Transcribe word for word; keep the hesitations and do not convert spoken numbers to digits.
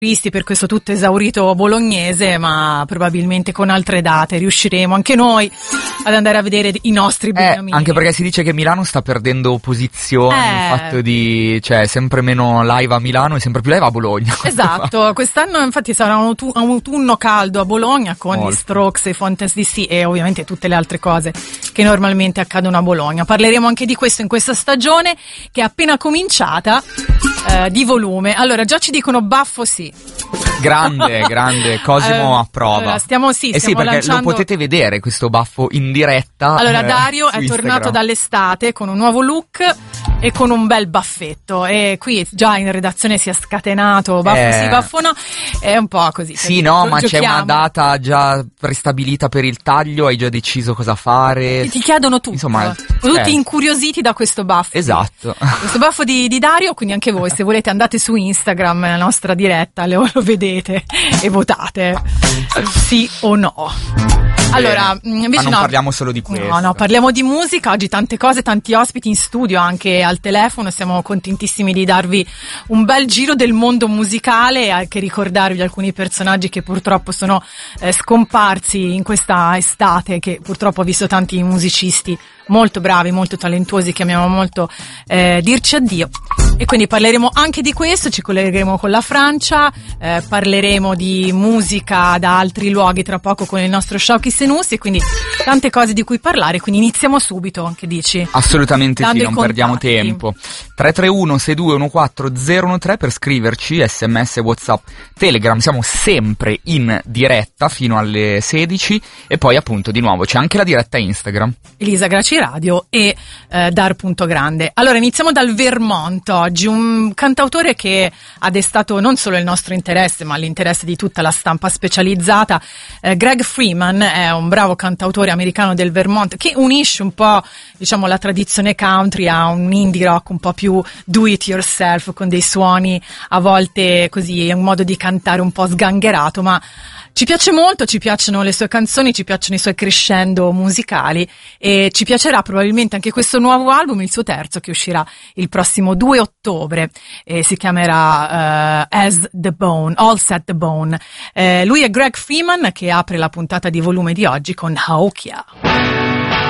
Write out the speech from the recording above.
per questo tutto esaurito bolognese, ma probabilmente con altre date riusciremo anche noi ad andare a vedere i nostri beniamini. Eh, anche perché si dice che Milano sta perdendo posizioni, eh. il fatto di, cioè, sempre meno live a Milano e sempre più live a Bologna. Esatto, quest'anno infatti sarà un, autu- un autunno caldo a Bologna con Molto. gli Strokes e Fontaines D C e ovviamente tutte le altre cose che normalmente accadono a Bologna. Parleremo anche di questo in questa stagione che è appena cominciata, eh, di volume. Allora, già ci dicono baffo sì. Grande, grande, Cosimo Eh, approva. allora, stiamo sì, eh stiamo sì, perché lanciando... lo potete vedere questo baffo in diretta. Allora, eh, Dario su è tornato Instagram. dall'estate con un nuovo look e con un bel baffetto, e qui già in redazione si è scatenato baffo Eh. sì, baffo no, è un po' così. Sì, no, ma giochiamo. c'è una data già prestabilita per il taglio, hai già deciso cosa fare. Ti, ti chiedono tutto, Insomma, tutti eh. incuriositi da questo baffo. Esatto. Questo baffo di, di Dario, quindi anche voi, se volete andate su Instagram, nella nostra diretta, lo, lo vedete e votate sì o no. Allora, invece ma non no, parliamo solo di questo. No, no, parliamo di musica, oggi tante cose, tanti ospiti in studio, anche al telefono, siamo contentissimi di darvi un bel giro del mondo musicale e anche ricordarvi alcuni personaggi che purtroppo sono eh, scomparsi in questa estate, che purtroppo ha visto tanti musicisti molto bravi, molto talentuosi, che amiamo molto eh, dirci addio. E quindi parleremo anche di questo, ci collegheremo con la Francia, eh, parleremo di musica da altri luoghi tra poco con il nostro Sciocchi Senussi, e quindi tante cose di cui parlare, quindi iniziamo subito, che dici? Assolutamente Dando sì, i non perdiamo contatti. tempo. tre tre uno sei due uno quattro zero uno tre per scriverci, sms, whatsapp, telegram, siamo sempre in diretta fino alle sedici e poi appunto di nuovo c'è anche la diretta Instagram. Elisa Graci Radio e eh, Dar.grande. Allora iniziamo dal Vermont oggi, un cantautore che ha destato non solo il nostro interesse ma l'interesse di tutta la stampa specializzata. eh, Greg Freeman è un bravo cantautore americano del Vermont che unisce un po', diciamo, la tradizione country a un indie rock un po' più do it yourself, con dei suoni a volte così, un modo di cantare un po' sgangherato, ma ci piace molto, ci piacciono le sue canzoni, ci piacciono i suoi crescendo musicali e ci piacerà probabilmente anche questo nuovo album, il suo terzo, che uscirà il prossimo due ottobre e si chiamerà uh, As the Bone, All Set the Bone. Eh, lui è Greg Freeman, che apre la puntata di volume di oggi con Haokia.